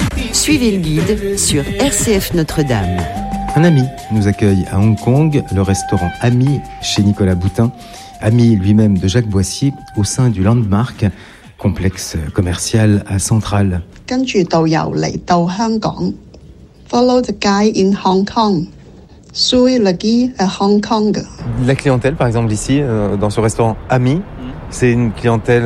Suivez le guide sur RCF Notre-Dame. Un ami nous accueille à Hong Kong, le restaurant Ami chez Nicolas Boutin. Ami lui-même de Jacques Boissier au sein du Landmark, complexe commercial à Central. 跟住導遊嚟到香港 ，follow the guide in Hong Kong, suivre le guide à Hong Kong. La clientèle, par exemple, ici, dans ce restaurant Ami, c'est une clientèle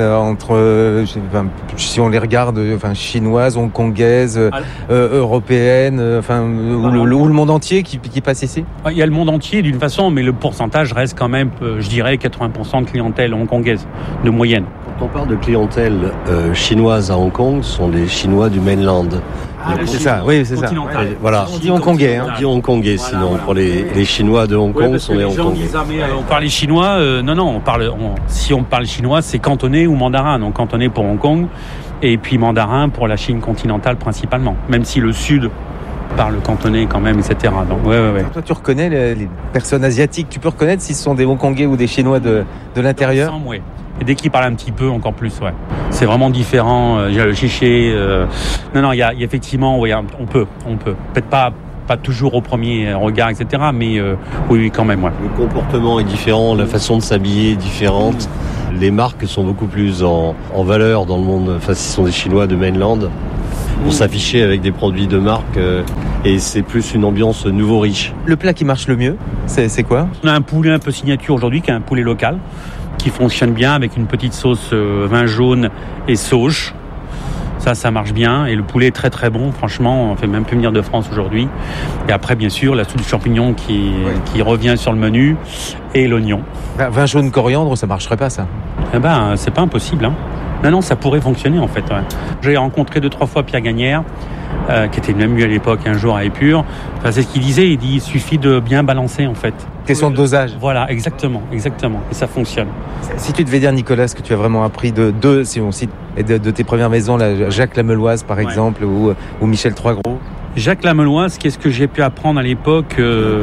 si on les regarde, chinoise, hongkongaise, européenne, ou le monde entier qui passe ici. Il y a le monde entier d'une façon, mais le pourcentage reste quand même, je dirais, 80% de clientèle hongkongaise, de moyenne. Quand on parle de clientèle chinoise à Hong Kong, ce sont les Chinois du mainland. C'est ça, oui, c'est ça. Voilà. On dit hongkongais. On dit hongkongais, sinon pour les Chinois de Hong Kong, sont les hongkongais. On parle chinois, si on parle chinois, c'est cantonais ou mandarin. Donc cantonais pour Hong Kong, et puis mandarin pour la Chine continentale principalement. Même si le sud parle cantonais quand même, etc. Donc, ouais. Toi, tu reconnais les personnes asiatiques. Tu peux reconnaître si ce sont des hongkongais ou des Chinois de l'intérieur. Ouais. Et dès qu'ils parlent un petit peu, encore plus, ouais. C'est vraiment différent. Il y a le chiché. Il y a effectivement, on peut. Peut-être pas toujours au premier regard, etc. Mais oui, quand même, ouais. Le comportement est différent, la façon de s'habiller est différente. Les marques sont beaucoup plus en valeur dans le monde. Enfin, ce sont des Chinois de mainland. Pour s'afficher avec des produits de marque et c'est plus une ambiance nouveau riche. Le plat qui marche le mieux, c'est quoi ? On a un poulet un peu signature aujourd'hui, qui est un poulet local, qui fonctionne bien avec une petite sauce vin jaune et sauge. Ça marche bien. Et le poulet est très très bon, franchement, on fait même plus venir de France aujourd'hui. Et après, bien sûr, la soupe de champignons qui revient sur le menu et l'oignon. Vin jaune coriandre, ça marcherait pas, ça ? C'est pas impossible, hein. Non, ça pourrait fonctionner en fait. Ouais. J'ai rencontré 2-3 fois Pierre Gagnère, qui était même lui à l'époque un jour à Épure. C'est ce qu'il disait, il dit il suffit de bien balancer en fait. Question de dosage. Voilà, exactement. Et ça fonctionne. Si tu devais dire, Nicolas, ce que tu as vraiment appris de si on cite, de tes premières maisons, là, Jacques Lameloise par exemple, ou Michel Troisgros. Jacques Lameloise, qu'est-ce que j'ai pu apprendre à l'époque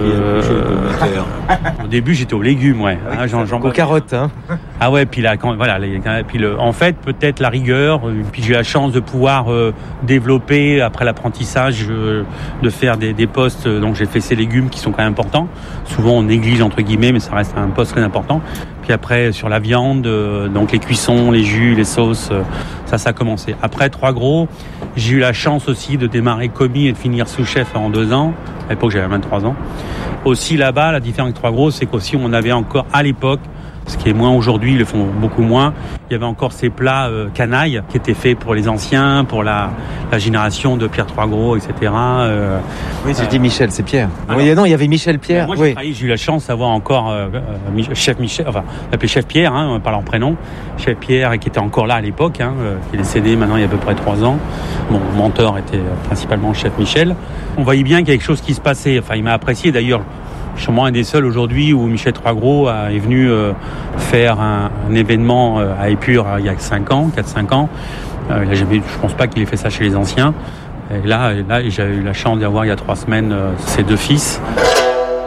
Au début, j'étais aux légumes, ouais. Aux carottes, hein. Ah ouais, puis là, en fait, peut-être la rigueur. Puis j'ai eu la chance de pouvoir développer après l'apprentissage, de faire des postes. Donc j'ai fait ces légumes qui sont quand même importants. Souvent on néglige entre guillemets, mais ça reste un poste très important. Puis après sur la viande, donc les cuissons, les jus, les sauces, ça a commencé. Après Troisgros, j'ai eu la chance aussi de démarrer commis et de finir sous-chef en 2 ans. À l'époque j'avais 23 ans. Aussi là-bas, la différence avec Troisgros, c'est qu'aussi on avait encore à l'époque, ce qui est moins aujourd'hui, ils le font beaucoup moins. Il y avait encore ces plats canailles qui étaient faits pour les anciens, pour la génération de Pierre Troisgros, etc. Oui, si je dis Michel, c'est Pierre. Il y avait Michel Pierre. Moi, j'ai eu la chance d'avoir encore chef Michel, enfin, on l'appelait chef Pierre, on parle en prénom. Chef Pierre, qui était encore là à l'époque, qui est décédé maintenant il y a à peu près 3 ans. Mon mentor était principalement chef Michel. On voyait bien qu'il y a quelque chose qui se passait. Enfin, il m'a apprécié d'ailleurs. Je suis un des seuls aujourd'hui où Michel Troisgros est venu faire un événement à Épure il y a 4-5 ans. Je pense pas qu'il ait fait ça chez les anciens. Et là j'ai eu la chance d'avoir il y a 3 semaines ses 2 fils.